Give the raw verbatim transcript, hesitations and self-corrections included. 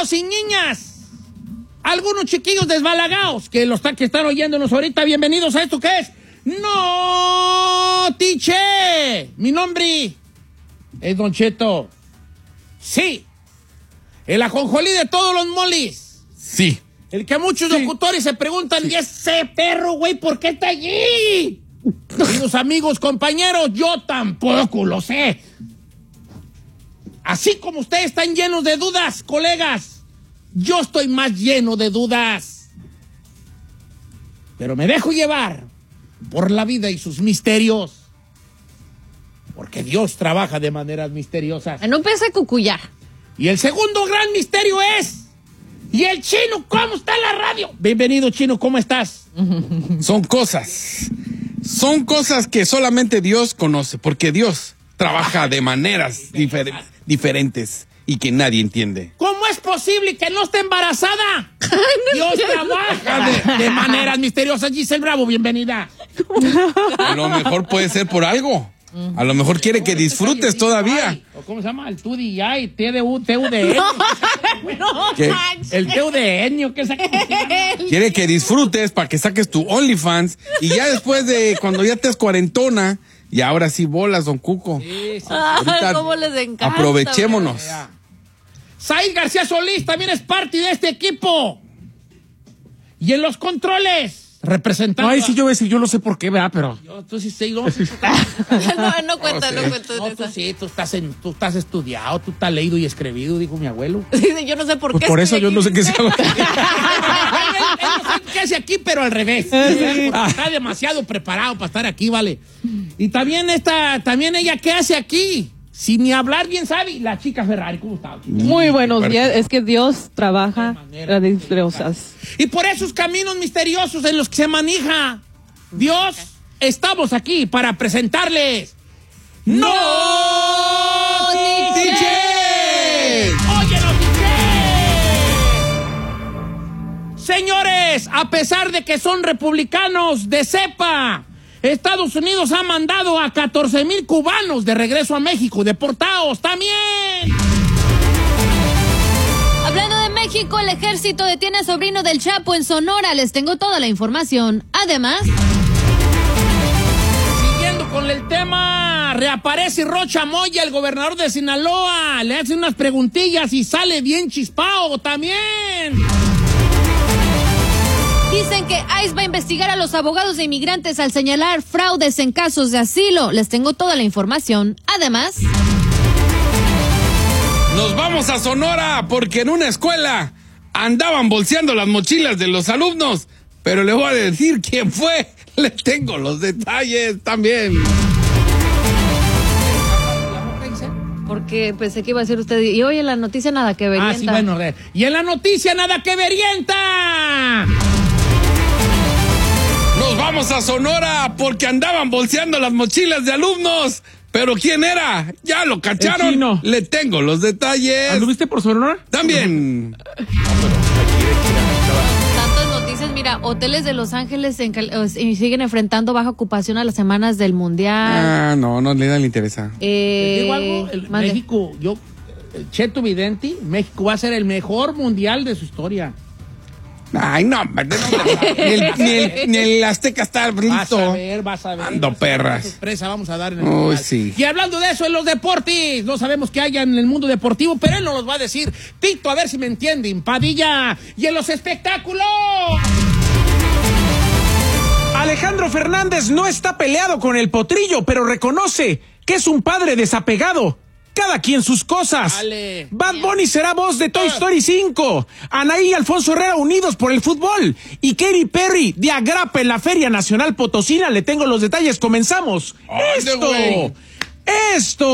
niños y niñas, algunos chiquillos desbalagados que los que están oyéndonos ahorita, bienvenidos a esto que es Notiche. Mi nombre es Don Cheto. Sí, el ajonjolí de todos los molis. Sí. El que muchos sí. locutores se preguntan, sí. ¿y ese perro, güey, por qué está allí? Queridos amigos, compañeros, yo tampoco lo sé. Así como ustedes están llenos de dudas, colegas, yo estoy más lleno de dudas. Pero me dejo llevar por la vida y sus misterios. Porque Dios trabaja de maneras misteriosas. No empieza a cucuyar. Y el segundo gran misterio es... ¿Y el Chino? ¿Cómo está la radio? Bienvenido, Chino, ¿cómo estás? Son cosas. Son cosas que solamente Dios conoce, porque Dios trabaja de maneras difer- diferentes y que nadie entiende. ¿Cómo es posible que no esté embarazada? Dios trabaja de, de maneras misteriosas. Giselle Bravo, bienvenida. A lo mejor puede ser por algo. A lo mejor quiere que disfrutes todavía. ¿O cómo se llama? El T U D I, T D U, T U D N. ¿Qué? El T U D N, ¿qué saca? Quiere que disfrutes para que saques tu OnlyFans y ya después de cuando ya te es cuarentona y ahora sí bolas, don Cuco. Sí, sí. Ah, ¿cómo les encanta? Aprovechémonos. Said García Solís también es parte de este equipo. Y en los controles, representando. Ay, sí, yo voy a decir, yo no sé por qué, ¿verdad? Pero. Yo, tú sí sé, no, no, no cuenta, no cuenta. No, tú sí, tú estás, en, tú estás estudiado, tú estás leído y escribido, dijo mi abuelo. Yo no sé por pues qué. Por eso yo aquí. no sé qué se llama. él, él no sé qué hace aquí, pero al revés. Sí. Está demasiado preparado para estar aquí, vale. Y también esta, también ella, ¿qué hace aquí? Sin ni hablar bien sabe, la chica Ferrari, ¿cómo está? Muy buenos días, es que Dios trabaja las misteriosas. Y por esos caminos misteriosos en los que se maneja Dios, estamos aquí para presentarles ¡Notiche! ¡Oye, Notiche! Señores, a pesar de que son republicanos de cepa, Estados Unidos ha mandado a catorce mil cubanos de regreso a México, deportados también. Hablando de México, el ejército detiene a sobrino del Chapo en Sonora. Les tengo toda la información. Además, siguiendo con el tema, reaparece Rocha Moya, el gobernador de Sinaloa. Le hace unas preguntillas y sale bien chispao también. Dicen que ICE va a investigar a los abogados de inmigrantes al señalar fraudes en casos de asilo. Les tengo toda la información. Además, nos vamos a Sonora porque en una escuela andaban bolseando las mochilas de los alumnos. Pero le voy a decir quién fue. Les tengo los detalles también. porque pensé que iba a decir usted. Y hoy en la noticia nada que verienta. Ah, sí, bueno. Y en la noticia nada que verienta. Nos vamos a Sonora porque andaban bolseando las mochilas de alumnos. ¿Pero quién era? ¿Ya lo cacharon? El Chino. Le tengo los detalles. ¿Anduviste por Sonora? También. No, pero Tantas noticias, mira, hoteles de Los Ángeles en, eh, siguen enfrentando baja ocupación a las semanas del Mundial. Ah, no, no le interesa. Eh, ¿Te digo algo? El mande. México, yo, el Cheto Videnti, México va a ser el mejor mundial de su historia. Ay, no, no, no, ni, el, ni, el, ni el Azteca está listo. Vas a ver, vas a ver. Ando vas a ver perras. qué sorpresa vamos a dar en el Uy, mundial. sí. Y hablando de eso, en los deportes, no sabemos qué haya en el mundo deportivo, pero él nos los va a decir. Tito, a ver si me entienden. Padilla. Y en los espectáculos. Alejandro Fernández no está peleado con el potrillo, pero reconoce que es un padre desapegado. Cada quien sus cosas. Dale. Bad Bunny será voz de Toy Story cinco. Anaí y Alfonso Herrera unidos por el fútbol. Y Katy Perry de agrapa en la Feria Nacional Potosina. Le tengo los detalles. Comenzamos. ¡Ande, Esto. güey! Esto.